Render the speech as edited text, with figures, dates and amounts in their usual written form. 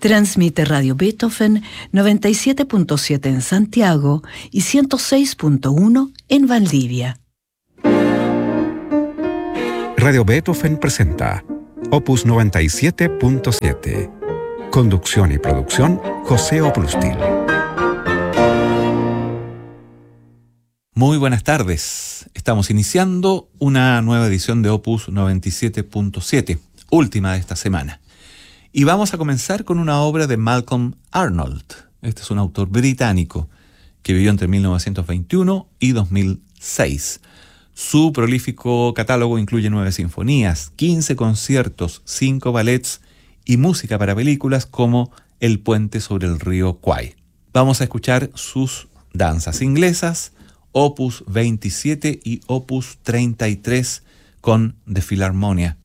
Transmite Radio Beethoven 97.7 en Santiago y 106.1 en Valdivia. Radio Beethoven presenta Opus 97.7. Conducción y producción, José Oprustil. Muy buenas tardes. Estamos iniciando una nueva edición de Opus 97.7, última de esta semana. Y vamos a comenzar con una obra de Malcolm Arnold. Este es un autor británico que vivió entre 1921 y 2006. Su prolífico catálogo incluye 9 sinfonías, 15 conciertos, 5 ballets y música para películas como El puente sobre el río Kwai. Vamos a escuchar sus danzas inglesas, Opus 27 y Opus 33 con The Philharmonia.